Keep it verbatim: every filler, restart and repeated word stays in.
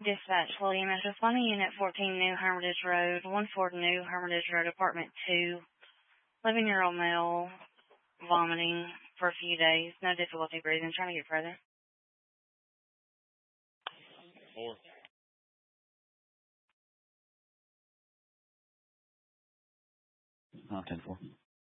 Dispatch, William S. Responding Unit fourteen, New Hermitage Road, one four New Hermitage Road, Apartment two. eleven-year-old male, vomiting for a few days, no difficulty breathing, trying to get further. Four. Oh, ten four.